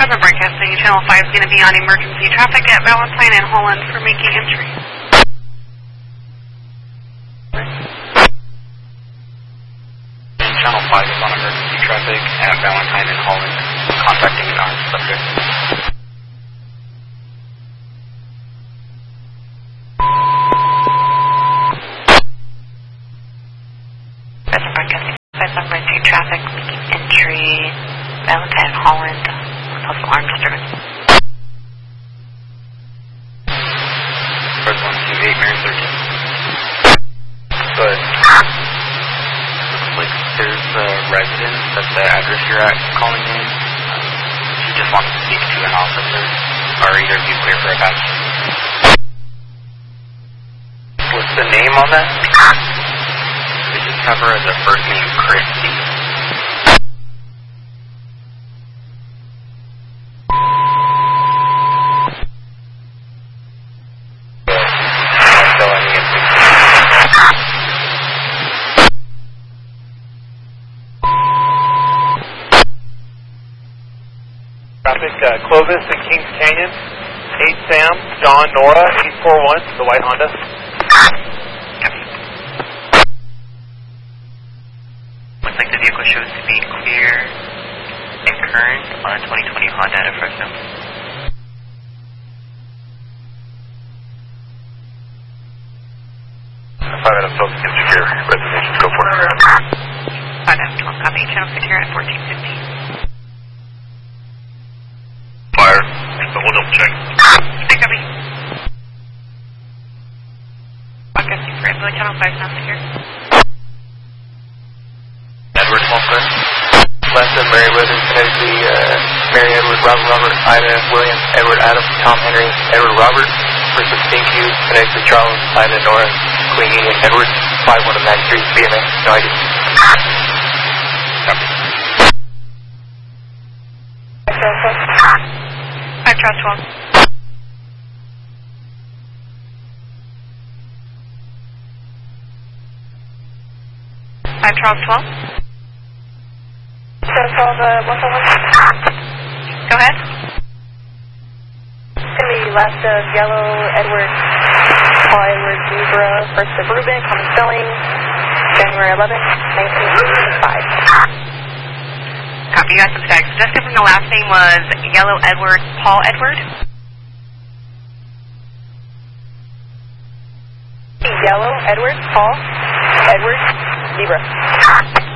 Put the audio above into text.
Pleasant Broadcasting. Channel 5 is going to be on emergency traffic at Valentine and Holland for making entry. Channel 5 is on emergency traffic at Valentine and Holland, contacting an armed subject. Pleasant Broadcasting. 5 on emergency traffic, making entry, Valentine and Holland, possible armed disturbance. First 128, Mary 13. But looks like there's a resident at the address you're at calling in. She just wants to speak to an officer, or either of you clear for a patch. What's the name on that? They just have her as a first name, Christy. Clovis and Kings Canyon, 8 Sam, John, Nora, 841, the white Honda. Looks like the vehicle shows to be clear and current on a 2020 Honda at Fresno. 5 out of 12 can secure. Reservations, go for it. 5 out of 12, copy. Channel secure at 1450. Fire. So we'll double check. Hey, copy. Broadcasting for Ambulance, Channel 5 now secure. Edward Walker. Lester, Mary Withers, Connecticut, Mary Edward, Robert, Ida, William, Edward, Adam, Tom, Henry, Edward, Robert, Versus Thank You, Connecticut, Charles, Ida, Nora, Queen Union, Edward, 5193, BMA, no ID. Copy. 5 Charles 12. 5 Charles 12. Charles 12, 141. Go ahead. The last of Yellow, Edward, Paul Edward, Zebra, first of Ruben, common spelling, January 11th, 1985. Copy, you got some tags. Just confirm the last name was Yellow Edward, Paul Edward? Yellow, Edward, Paul, Edward, Zebra.